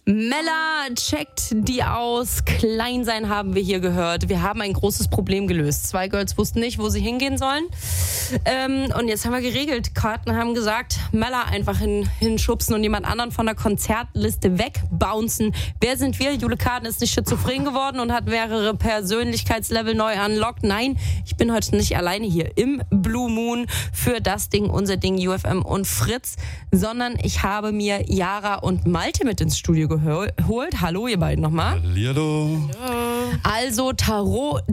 Mella checkt die aus. Klein sein haben wir hier gehört. Wir haben ein großes Problem gelöst. 2 Girls wussten nicht, wo sie hingehen sollen. Und jetzt haben wir geregelt. Karten haben gesagt, Mella einfach hinschubsen und jemand anderen von der Konzertliste wegbouncen. Wer sind wir? Jule Karten ist nicht schizophren geworden und hat mehrere Persönlichkeitslevel neu unlocked. Nein, ich bin heute nicht alleine hier im Blue Moon für das Ding, unser Ding, UFM und Fritz, sondern ich habe mir Yara und Malte mit ins Studio geholt. Hallo, ihr beiden nochmal. Hallihallo. Also Tarot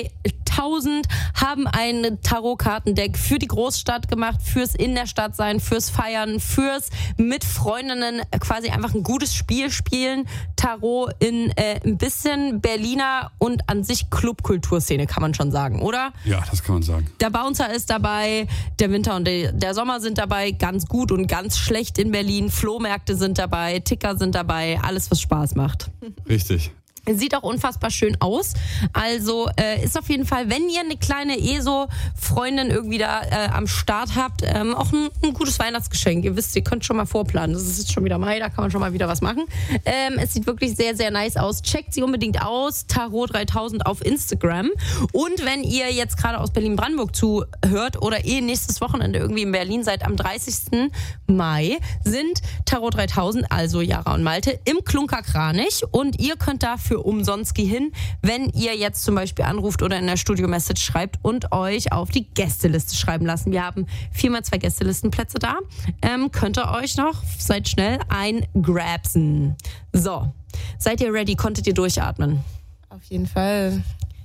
3000 haben ein Tarotkartendeck für die Großstadt gemacht, fürs in der Stadt sein, fürs Feiern, fürs mit Freundinnen quasi einfach ein gutes Spiel spielen. Tarot in ein bisschen Berliner und an sich Clubkulturszene, kann man schon sagen, oder? Ja, das kann man sagen. Der Bouncer ist dabei, der Winter und der Sommer sind dabei, ganz gut und ganz schlecht in Berlin. Flohmärkte sind dabei, Ticker sind dabei, alles, was Spaß macht. Richtig. Sieht auch unfassbar schön aus. Also ist auf jeden Fall, wenn ihr eine kleine ESO-Freundin irgendwie da am Start habt, auch ein gutes Weihnachtsgeschenk. Ihr wisst, ihr könnt schon mal vorplanen. Das ist jetzt schon wieder Mai, da kann man schon mal wieder was machen. Es sieht wirklich sehr, sehr nice aus. Checkt sie unbedingt aus. Tarot 3000 auf Instagram. Und wenn ihr jetzt gerade aus Berlin-Brandenburg zuhört oder nächstes Wochenende irgendwie in Berlin seid, am 30. Mai sind Tarot 3000, also Yara und Malte, im Klunker Kranich. Und ihr könnt da für umsonst gehen, wenn ihr jetzt zum Beispiel anruft oder in der Studio-Message schreibt und euch auf die Gästeliste schreiben lassen. Wir haben 4x2 Gästelistenplätze da. Könnt ihr euch noch, seid schnell, eingrabsen. So, seid ihr ready? Konntet ihr durchatmen? Auf jeden Fall.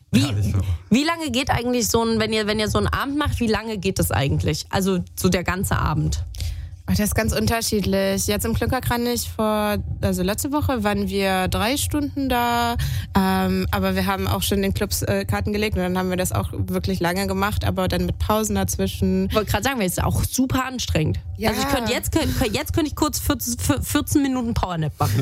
Wie lange geht eigentlich wenn ihr so einen Abend macht, wie lange geht das eigentlich? Also so der ganze Abend? Das ist ganz unterschiedlich. Jetzt im Klunkerkranich letzte Woche waren wir 3 Stunden da, aber wir haben auch schon in den Clubs Karten gelegt und dann haben wir das auch wirklich lange gemacht, aber dann mit Pausen dazwischen. Ich wollte gerade sagen, weil es ist auch super anstrengend. Ja. Also jetzt könnte ich kurz 14 Minuten Powernap machen.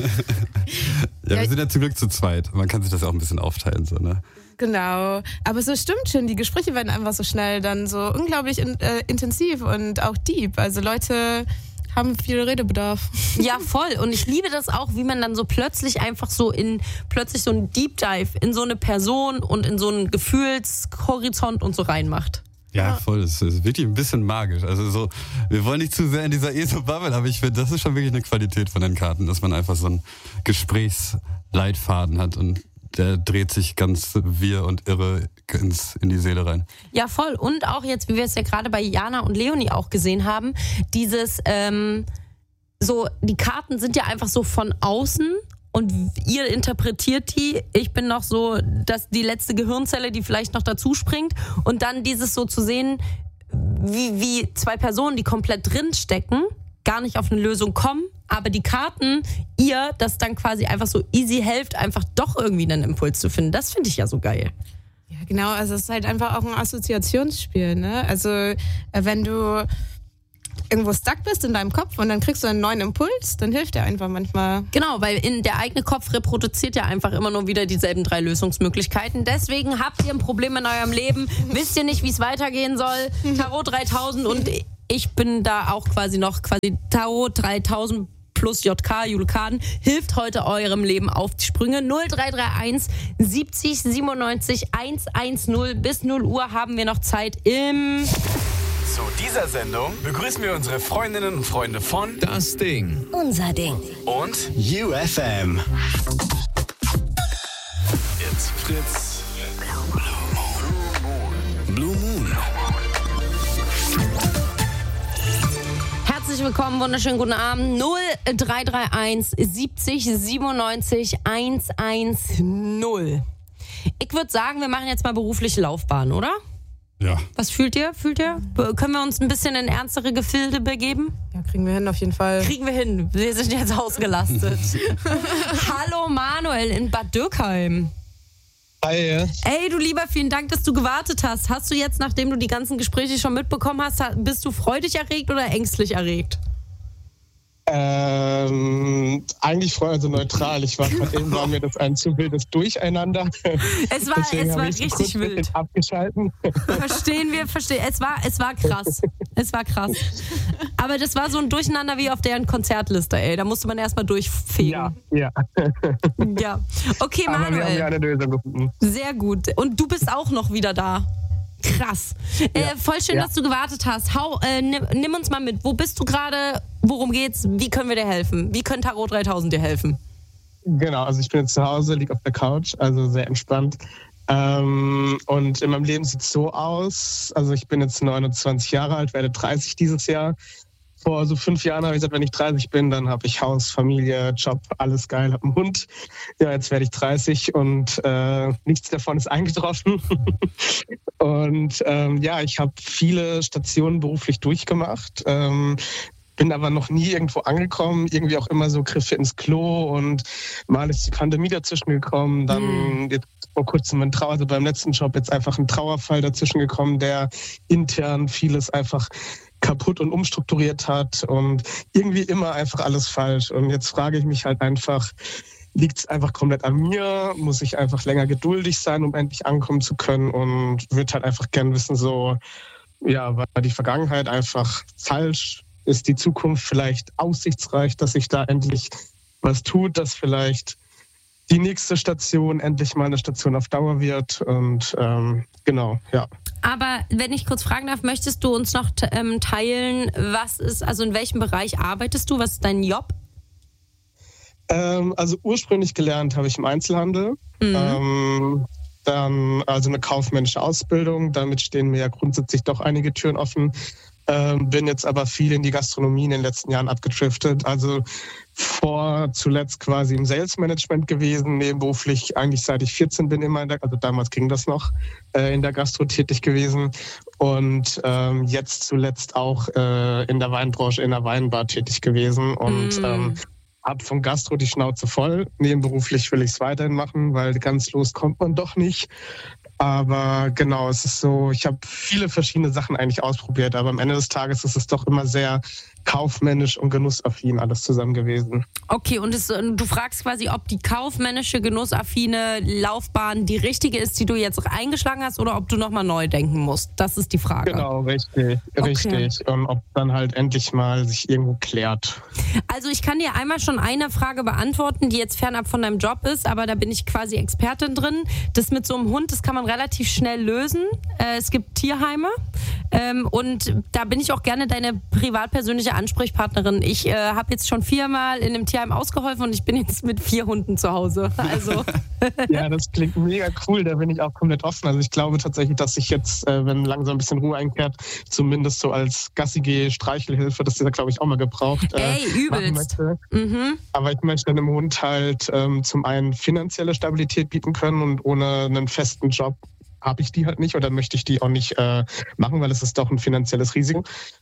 Ja, wir sind ja zum Glück zu zweit. Man kann sich das auch ein bisschen aufteilen, so, ne? Genau, aber so stimmt schon, die Gespräche werden einfach so schnell dann so unglaublich intensiv und auch deep. Also Leute haben viel Redebedarf. Ja, voll. Und ich liebe das auch, wie man dann so plötzlich einfach so ein Deep Dive in so eine Person und in so einen Gefühlshorizont und so reinmacht. Ja, voll. Es ist wirklich ein bisschen magisch. Also so, wir wollen nicht zu sehr in dieser ESO-Bubble, aber ich finde, das ist schon wirklich eine Qualität von den Karten, dass man einfach so einen Gesprächsleitfaden hat und der dreht sich ganz wirr und irre in die Seele rein. Ja, voll. Und auch jetzt, wie wir es ja gerade bei Jana und Leonie auch gesehen haben, dieses, die Karten sind ja einfach so von außen und ihr interpretiert die. Ich bin noch so, dass die letzte Gehirnzelle, die vielleicht noch dazu springt. Und dann dieses so zu sehen, wie 2 Personen, die komplett drin stecken, gar nicht auf eine Lösung kommen, aber die Karten ihr das dann quasi einfach so easy hilft, einfach doch irgendwie einen Impuls zu finden. Das finde ich ja so geil. Ja, genau, also es ist halt einfach auch ein Assoziationsspiel, ne? Also wenn du irgendwo stuck bist in deinem Kopf und dann kriegst du einen neuen Impuls, dann hilft der einfach manchmal. Genau, weil der eigene Kopf reproduziert ja einfach immer nur wieder dieselben 3 Lösungsmöglichkeiten. Deswegen habt ihr ein Problem in eurem Leben, wisst ihr nicht, wie es weitergehen soll. Tarot 3000 und ich bin da auch quasi Tarot 3000 plus JK, Jule Karten, hilft heute eurem Leben auf die Sprünge. 0331 70 97 110. Bis 0 Uhr haben wir noch Zeit Zu dieser Sendung begrüßen wir unsere Freundinnen und Freunde von Das Ding, unser Ding und UFM. It's Fritz. Blue Moon. Herzlich willkommen, wunderschönen guten Abend. 0331 70 97 110. Ich würde sagen, wir machen jetzt mal berufliche Laufbahn, oder? Ja. Was fühlt ihr? Können wir uns ein bisschen in ernstere Gefilde begeben? Ja, kriegen wir hin auf jeden Fall. Kriegen wir hin. Wir sind jetzt ausgelastet. Hallo Manuel in Bad Dürkheim. Hi. Ey, du Lieber, vielen Dank, dass du gewartet hast. Hast du jetzt, nachdem du die ganzen Gespräche schon mitbekommen hast, bist du freudig erregt oder ängstlich erregt? Eigentlich also neutral. Ich war gerade eben, war mir das ein zu wildes Durcheinander. Es war richtig wild. Abgeschalten. Verstehen. Es war krass. Es war krass. Aber das war so ein Durcheinander wie auf deren Konzertliste, ey. Da musste man erstmal durchfegen. Ja. Ja. Okay, Manuel. Aber wir haben ja eine Lösung gefunden. Sehr gut. Und du bist auch noch wieder da. Krass. Voll schön, dass du gewartet hast. Nimm uns mal mit. Wo bist du gerade? Worum geht's? Wie können wir dir helfen? Wie können Tarot 3000 dir helfen? Genau, also ich bin jetzt zu Hause, liege auf der Couch, also sehr entspannt. Und in meinem Leben sieht es so aus, also ich bin jetzt 29 Jahre alt, werde 30 dieses Jahr. Vor so 5 Jahren habe ich gesagt, wenn ich 30 bin, dann habe ich Haus, Familie, Job, alles geil, habe einen Hund. Ja, jetzt werde ich 30 und nichts davon ist eingetroffen. Und ich habe viele Stationen beruflich durchgemacht. Bin aber noch nie irgendwo angekommen, irgendwie auch immer so Griffe ins Klo und mal ist die Pandemie dazwischen gekommen, dann jetzt vor kurzem also beim letzten Job jetzt einfach ein Trauerfall dazwischen gekommen, der intern vieles einfach kaputt und umstrukturiert hat und irgendwie immer einfach alles falsch. Und jetzt frage ich mich halt einfach, liegt es einfach komplett an mir? Muss ich einfach länger geduldig sein, um endlich ankommen zu können? Und würde halt einfach gern wissen, war die Vergangenheit einfach falsch? Ist die Zukunft vielleicht aussichtsreich, dass sich da endlich was tut, dass vielleicht die nächste Station endlich mal eine Station auf Dauer wird? Und genau, ja. Aber wenn ich kurz fragen darf, möchtest du uns noch teilen, in welchem Bereich arbeitest du? Was ist dein Job? Also ursprünglich gelernt habe ich im Einzelhandel. Dann also eine kaufmännische Ausbildung. Damit stehen mir ja grundsätzlich doch einige Türen offen. Bin jetzt aber viel in die Gastronomie in den letzten Jahren abgedriftet. Also zuletzt quasi im Sales Management gewesen, nebenberuflich eigentlich seit ich 14 bin immer also damals ging das noch, in der Gastro tätig gewesen und jetzt zuletzt auch in der Weinbranche, in der Weinbar tätig gewesen und hab von Gastro die Schnauze voll. Nebenberuflich will ich es weiterhin machen, weil ganz los kommt man doch nicht. Aber genau, es ist so, ich habe viele verschiedene Sachen eigentlich ausprobiert, aber am Ende des Tages ist es doch immer sehr kaufmännisch und genussaffin alles zusammen gewesen. Okay, und du fragst quasi, ob die kaufmännische, genussaffine Laufbahn die richtige ist, die du jetzt eingeschlagen hast, oder ob du nochmal neu denken musst. Das ist die Frage. Genau, richtig. Und ob dann halt endlich mal sich irgendwo klärt. Also ich kann dir einmal schon eine Frage beantworten, die jetzt fernab von deinem Job ist, aber da bin ich quasi Expertin drin. Das mit so einem Hund, das kann man relativ schnell lösen. Es gibt Tierheime und da bin ich auch gerne deine privatpersönliche Ansprechpartnerin. Ich habe jetzt schon 4-mal in einem Tierheim ausgeholfen und ich bin jetzt mit 4 Hunden zu Hause. Also. Ja, das klingt mega cool, da bin ich auch komplett offen. Also ich glaube tatsächlich, dass ich jetzt, wenn langsam ein bisschen Ruhe einkehrt, zumindest so als Gassige-Streichelhilfe, das ist ja, glaube ich, auch mal gebraucht. Übelst. Aber ich möchte einem Hund halt zum einen finanzielle Stabilität bieten können und ohne einen festen Job habe ich die halt nicht oder möchte ich die auch nicht machen, weil es ist doch ein finanzielles Risiko.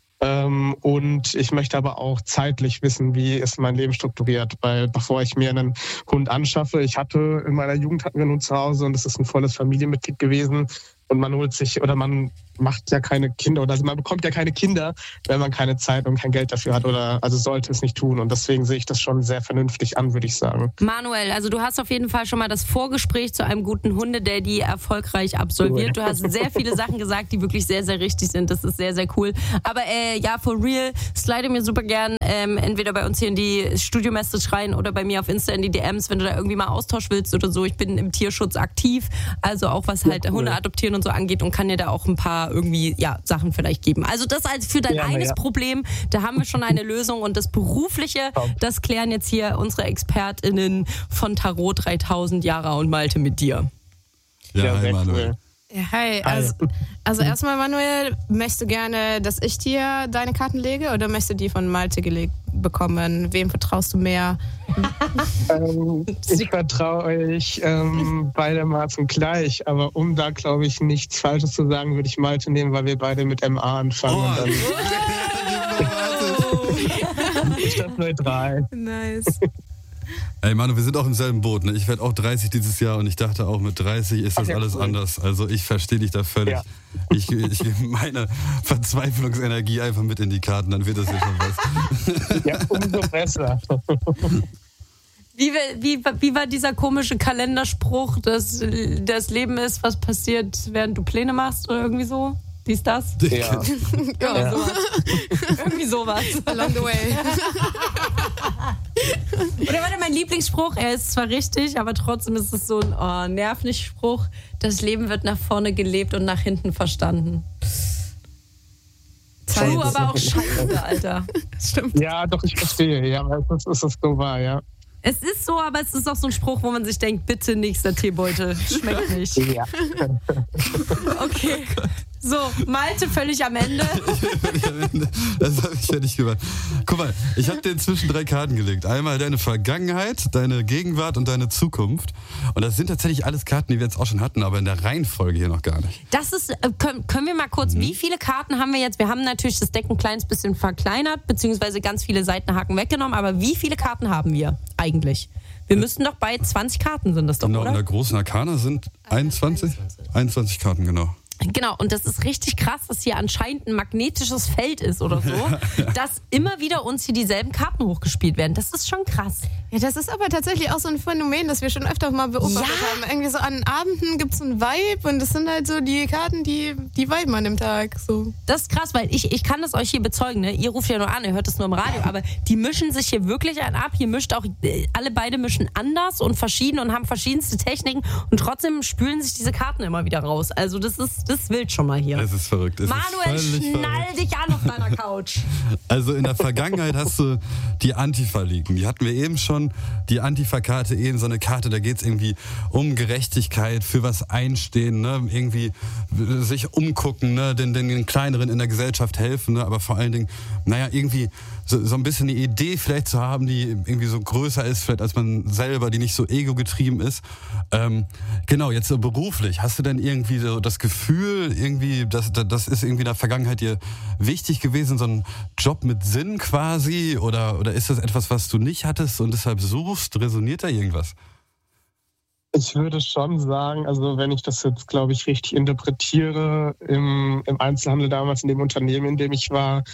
Und ich möchte aber auch zeitlich wissen, wie ist mein Leben strukturiert, weil bevor ich mir einen Hund anschaffe, in meiner Jugend hatten wir einen Hund zu Hause und es ist ein volles Familienmitglied gewesen und man macht ja keine Kinder also man bekommt ja keine Kinder, wenn man keine Zeit und kein Geld dafür hat also sollte es nicht tun und deswegen sehe ich das schon sehr vernünftig an, würde ich sagen. Manuel, also du hast auf jeden Fall schon mal das Vorgespräch zu einem guten Hunde-Daddy erfolgreich absolviert. Du hast sehr viele Sachen gesagt, die wirklich sehr, sehr richtig sind. Das ist sehr, sehr cool. Aber for real, slide mir super gern entweder bei uns hier in die Studio-Message rein oder bei mir auf Insta in die DMs, wenn du da irgendwie mal Austausch willst oder so. Ich bin im Tierschutz aktiv, also auch was halt Hunde adoptieren und so angeht und kann dir da auch ein paar irgendwie Sachen vielleicht geben. Also das als für dein eines Problem, da haben wir schon eine Lösung und das Berufliche, das klären jetzt hier unsere ExpertInnen von Tarot 3000, Jara und Malte mit dir. Ja, hi Manuel. Cool. Ja, hi. Also erstmal, Manuel, möchtest du gerne, dass ich dir deine Karten lege oder möchtest du die von Malte gelegt bekommen? Wem vertraust du mehr? Ich vertraue euch beidermaßen gleich, aber um da, glaube ich, nichts Falsches zu sagen, würde ich Malte nehmen, weil wir beide mit MA anfangen. Und dann ist das neutral. Nice. Ey Manu, wir sind auch im selben Boot. Ne? Ich werde auch 30 dieses Jahr und ich dachte auch, mit 30 ist das alles anders. Also ich verstehe dich da völlig. Ja. Ich gebe meine Verzweiflungsenergie einfach mit in die Karten, dann wird das ja schon was. Ja, umso besser. Wie war dieser komische Kalenderspruch, dass das Leben ist, was passiert, während du Pläne machst oder irgendwie so? Wie ist das? Ja. Irgendwie sowas. Along the way. Oder warte, mein Lieblingsspruch, er ist zwar richtig, aber trotzdem ist es so ein nerv nicht Spruch. Das Leben wird nach vorne gelebt und nach hinten verstanden. True, aber auch scheiße, Alter. Stimmt. Ja, doch, ich verstehe. Ja, das ist so wahr, ja. Es ist so, aber es ist auch so ein Spruch, wo man sich denkt, bitte nächster Teebeutel, schmeckt nicht. Ja. Okay. So, Malte völlig am Ende. Das habe ich ja nicht gemacht. Guck mal, ich habe dir inzwischen 3 Karten gelegt. Einmal deine Vergangenheit, deine Gegenwart und deine Zukunft. Und das sind tatsächlich alles Karten, die wir jetzt auch schon hatten, aber in der Reihenfolge hier noch gar nicht. Das ist, können wir mal kurz, wie viele Karten haben wir jetzt? Wir haben natürlich das Deck ein kleines bisschen verkleinert, beziehungsweise ganz viele Seitenhaken weggenommen, aber wie viele Karten haben wir eigentlich? Wir müssten doch bei 20 Karten sind das doch, genau, oder? In der großen Arkana sind 21 Karten, genau. Genau, und das ist richtig krass, dass hier anscheinend ein magnetisches Feld ist oder so, dass immer wieder uns hier dieselben Karten hochgespielt werden. Das ist schon krass. Ja, das ist aber tatsächlich auch so ein Phänomen, das wir schon öfter mal beobachtet haben. Irgendwie so an Abenden gibt es einen Vibe und das sind halt so die Karten, die viben an dem Tag. So. Das ist krass, weil ich kann das euch hier bezeugen, ne? Ihr ruft ja nur an, ihr hört das nur im Radio, aber die mischen sich hier wirklich einen ab. Hier mischt auch, alle beide mischen anders und verschieden und haben verschiedenste Techniken und trotzdem spülen sich diese Karten immer wieder raus. Also das ist wild schon mal hier. Es ist verrückt. Manuel, schnall dich an auf deiner Couch. Also in der Vergangenheit hast du die Antifa liegen. Die hatten wir eben schon. Die Antifa-Karte, eben so eine Karte, da geht es irgendwie um Gerechtigkeit, für was einstehen, ne? Irgendwie sich umgucken, ne? den Kleineren in der Gesellschaft helfen, ne? Aber vor allen Dingen, irgendwie so ein bisschen die Idee vielleicht zu haben, die irgendwie so größer ist vielleicht als man selber, die nicht so ego-getrieben ist. Genau, jetzt so beruflich. Hast du denn irgendwie so das Gefühl, irgendwie, das ist irgendwie in der Vergangenheit dir wichtig gewesen, so ein Job mit Sinn quasi? Oder ist das etwas, was du nicht hattest und deshalb suchst? Resoniert da irgendwas? Ich würde schon sagen, also wenn ich das jetzt, glaube ich, richtig interpretiere, im Einzelhandel damals, in dem Unternehmen, in dem ich war,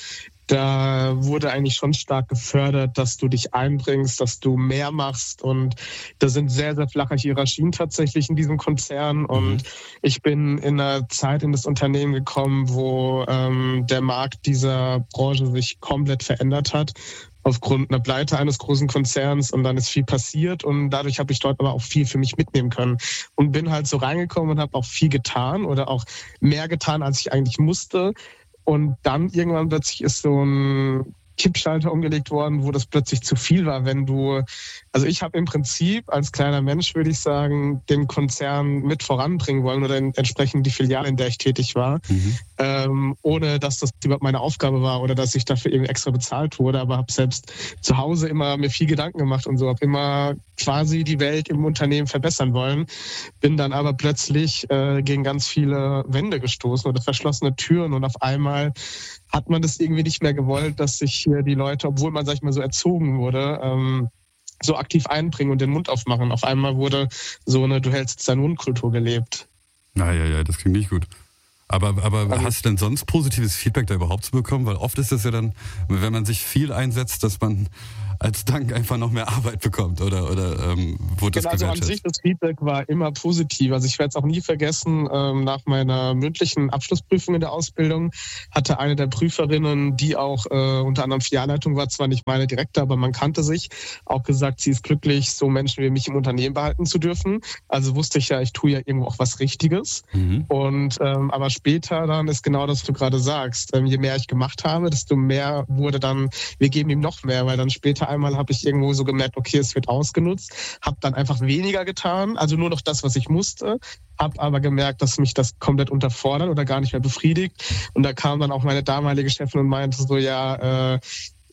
da wurde eigentlich schon stark gefördert, dass du dich einbringst, dass du mehr machst und da sind sehr, sehr flache Hierarchien tatsächlich in diesem Konzern und ich bin in einer Zeit in das Unternehmen gekommen, wo der Markt dieser Branche sich komplett verändert hat aufgrund einer Pleite eines großen Konzerns und dann ist viel passiert und dadurch habe ich dort aber auch viel für mich mitnehmen können und bin halt so reingekommen und habe auch viel getan oder auch mehr getan, als ich eigentlich musste. Und dann irgendwann plötzlich ist so ein Kippschalter umgelegt worden, wo das plötzlich zu viel war, also ich habe im Prinzip als kleiner Mensch, würde ich sagen, den Konzern mit voranbringen wollen oder entsprechend die Filiale, in der ich tätig war, ohne dass das überhaupt meine Aufgabe war oder dass ich dafür irgendwie extra bezahlt wurde, aber habe selbst zu Hause immer mir viel Gedanken gemacht und so, habe immer quasi die Welt im Unternehmen verbessern wollen, bin dann aber plötzlich gegen ganz viele Wände gestoßen oder verschlossene Türen und auf einmal hat man das irgendwie nicht mehr gewollt, dass sich hier die Leute, obwohl man, sag ich mal, so erzogen wurde, so aktiv einbringen und den Mund aufmachen. Auf einmal wurde so eine Du hältst deine Mundkultur gelebt. Ja, das klingt nicht gut. Aber hast du denn sonst positives Feedback da überhaupt zu bekommen? Weil oft ist es ja dann, wenn man sich viel einsetzt, dass man als Dank einfach noch mehr Arbeit bekommt oder wurde das gewertschätzt? Also an sich, das Feedback war immer positiv. Also ich werde es auch nie vergessen, nach meiner mündlichen Abschlussprüfung in der Ausbildung hatte eine der Prüferinnen, die auch unter anderem Filialleitung war, zwar nicht meine direkte, aber man kannte sich, auch gesagt, sie ist glücklich, so Menschen wie mich im Unternehmen behalten zu dürfen. Also wusste ich ja, ich tue ja irgendwo auch was Richtiges. Und aber später dann ist genau das, was du gerade sagst. Je mehr ich gemacht habe, desto mehr wurde dann, wir geben ihm noch mehr, weil dann später einmal habe ich irgendwo so gemerkt, okay, es wird ausgenutzt, habe dann einfach weniger getan, also nur noch das, was ich musste, habe aber gemerkt, dass mich das komplett unterfordert oder gar nicht mehr befriedigt und da kam dann auch meine damalige Chefin und meinte so,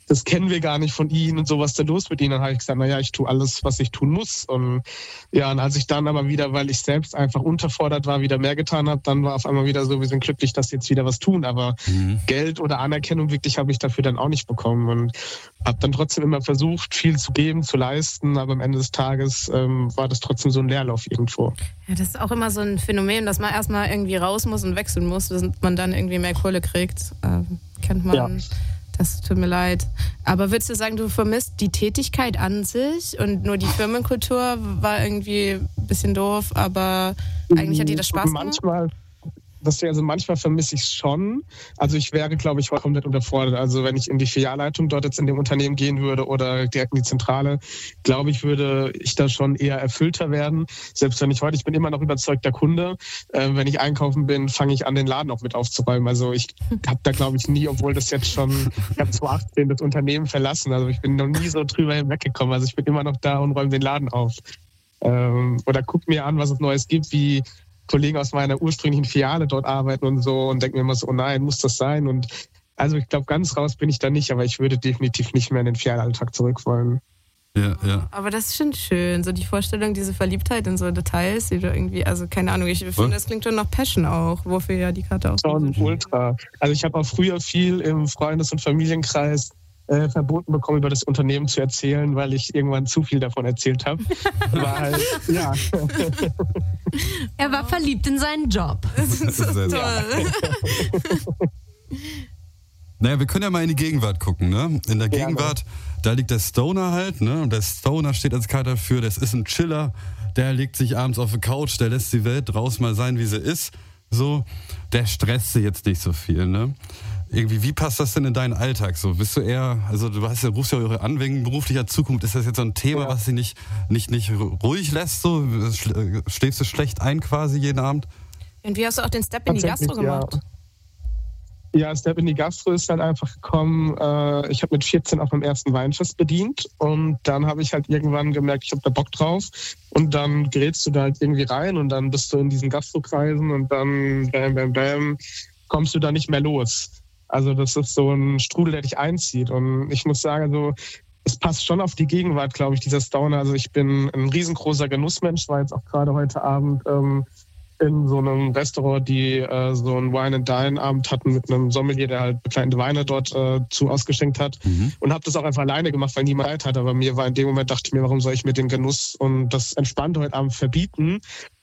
das kennen wir gar nicht von ihnen und so, was ist da los mit ihnen? Dann habe ich gesagt, naja, ich tue alles, was ich tun muss. Und ja, und als ich dann aber wieder, weil ich selbst einfach unterfordert war, wieder mehr getan habe, dann war auf einmal wieder so, wir sind glücklich, dass sie jetzt wieder was tun. Aber Geld oder Anerkennung wirklich habe ich dafür dann auch nicht bekommen und habe dann trotzdem immer versucht, viel zu geben, zu leisten. Aber am Ende des Tages war das trotzdem so ein Leerlauf irgendwo. Ja, das ist auch immer so ein Phänomen, dass man erstmal irgendwie raus muss und wechseln muss, dass man dann irgendwie mehr Kohle kriegt. Kennt man. Ja. Das tut mir leid. Aber würdest du sagen, du vermisst die Tätigkeit an sich und nur die Firmenkultur war irgendwie ein bisschen doof, aber eigentlich hat dir das Spaß gemacht? Manchmal vermisse ich es schon. Also ich wäre, glaube ich, komplett unterfordert. Also wenn ich in die Filialleitung dort jetzt in dem Unternehmen gehen würde oder direkt in die Zentrale, glaube ich, würde ich da schon eher erfüllter werden. Selbst wenn ich bin immer noch überzeugter Kunde. Wenn ich einkaufen bin, fange ich an, den Laden auch mit aufzuräumen. Also ich habe da, glaube ich, nie, obwohl das jetzt schon, ich habe 2018 das Unternehmen verlassen. Also ich bin noch nie so drüber hinweggekommen. Also ich bin immer noch da und räume den Laden auf. Oder guck mir an, was es Neues gibt, wie Kollegen aus meiner ursprünglichen Filiale dort arbeiten und so und denke mir immer so, oh nein, muss das sein? Und also ich glaube, ganz raus bin ich da nicht, aber ich würde definitiv nicht mehr in den Filialalltag zurück wollen. Ja. Aber das ist schon schön, so die Vorstellung, diese Verliebtheit in so Details, die du irgendwie, also keine Ahnung, ich finde, das klingt schon nach Passion auch, wofür ja die Karte auch schon ultra. Also ich habe auch früher viel im Freundes- und Familienkreis verboten bekommen, über das Unternehmen zu erzählen, weil ich irgendwann zu viel davon erzählt habe. Ja. Er war verliebt in seinen Job. Das ist so toll. Naja, wir können ja mal in die Gegenwart gucken, ne? In der Gegenwart, da liegt der Stoner halt, ne? Und der Stoner steht als Karte dafür, das ist ein Chiller, der legt sich abends auf die Couch, der lässt die Welt draußen mal sein, wie sie ist. So, der stresst sich jetzt nicht so viel, ne? Irgendwie, wie passt das denn in deinen Alltag so? Bist du eher, also du rufst ja eure an wegen beruflicher Zukunft. Ist das jetzt so ein Thema, was sie nicht ruhig lässt? So? Schläfst du schlecht ein quasi jeden Abend? Und wie hast du auch den Step in die Gastro gemacht? Ja, Step in die Gastro ist halt einfach gekommen. Ich habe mit 14 auf meinem ersten Weinfest bedient und dann habe ich halt irgendwann gemerkt, ich habe da Bock drauf und dann gerätst du da halt irgendwie rein und dann bist du in diesen Gastrokreisen und dann bam, kommst du da nicht mehr los. Also das ist so ein Strudel, der dich einzieht. Und ich muss sagen, also es passt schon auf die Gegenwart, glaube ich, dieser Stoner. Also ich bin ein riesengroßer Genussmensch, war jetzt auch gerade heute Abend in so einem Restaurant, die so einen Wine-and-Dine-Abend hatten mit einem Sommelier, der halt bekleidete Weine dort ausgeschenkt hat. Und habe das auch einfach alleine gemacht, weil niemand Zeit hat. Aber mir war in dem Moment, dachte ich mir, warum soll ich mir den Genuss und das Entspannte heute Abend verbieten?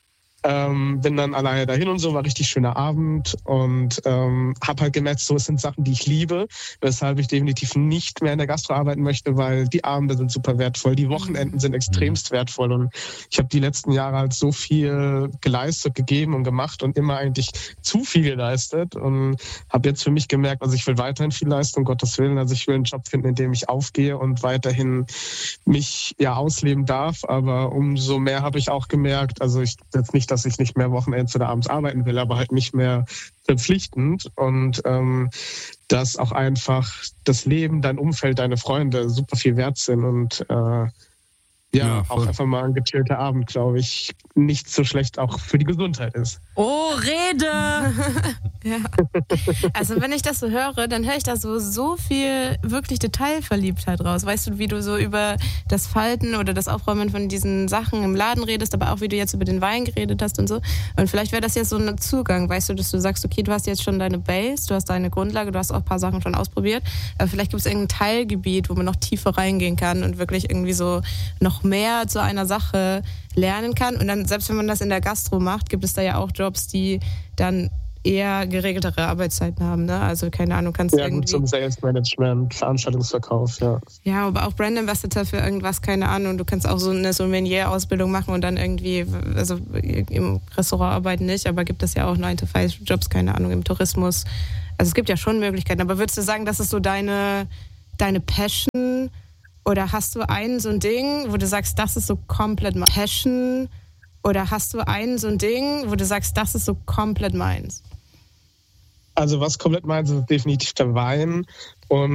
Bin dann alleine dahin und so, war richtig schöner Abend und habe halt gemerkt, so es sind Sachen, die ich liebe, weshalb ich definitiv nicht mehr in der Gastro arbeiten möchte, weil die Abende sind super wertvoll, die Wochenenden sind extremst wertvoll und ich habe die letzten Jahre halt so viel geleistet, gegeben und gemacht und immer eigentlich zu viel geleistet und habe jetzt für mich gemerkt, also ich will weiterhin viel leisten, um Gottes Willen, also ich will einen Job finden, in dem ich aufgehe und weiterhin mich ausleben darf, aber umso mehr habe ich auch gemerkt, also ich jetzt nicht, dass ich nicht mehr Wochenends oder abends arbeiten will, aber halt nicht mehr verpflichtend und dass auch einfach das Leben, dein Umfeld, deine Freunde super viel wert sind und auch einfach mal ein gechillter Abend, glaube ich, nicht so schlecht auch für die Gesundheit ist. Oh, Rede! Ja. Also wenn ich das so höre, dann höre ich da so viel wirklich Detailverliebtheit raus. Weißt du, wie du so über das Falten oder das Aufräumen von diesen Sachen im Laden redest, aber auch wie du jetzt über den Wein geredet hast und so. Und vielleicht wäre das jetzt so ein Zugang, weißt du, dass du sagst, okay, du hast jetzt schon deine Base, du hast deine Grundlage, du hast auch ein paar Sachen schon ausprobiert, aber vielleicht gibt es irgendein Teilgebiet, wo man noch tiefer reingehen kann und wirklich irgendwie so noch mehr zu einer Sache lernen kann. Und dann, selbst wenn man das in der Gastro macht, gibt es da ja auch Jobs, die dann eher geregeltere Arbeitszeiten haben, ne? Also keine Ahnung, kannst du irgendwie... gut, zum Sales Management, Veranstaltungsverkauf, ja. Ja, aber auch Brand Ambassador für irgendwas, keine Ahnung. Du kannst auch so eine Sommelier-Ausbildung machen und dann irgendwie, also im Restaurant arbeiten nicht, aber gibt es ja auch 9-to-5-Jobs, keine Ahnung, im Tourismus. Also es gibt ja schon Möglichkeiten, aber würdest du sagen, das ist so deine Passion? Oder hast du so ein Ding, wo du sagst, das ist so komplett mein Passion? Oder hast du so ein Ding, wo du sagst, das ist so komplett meins? Also was komplett meins ist definitiv der Wein und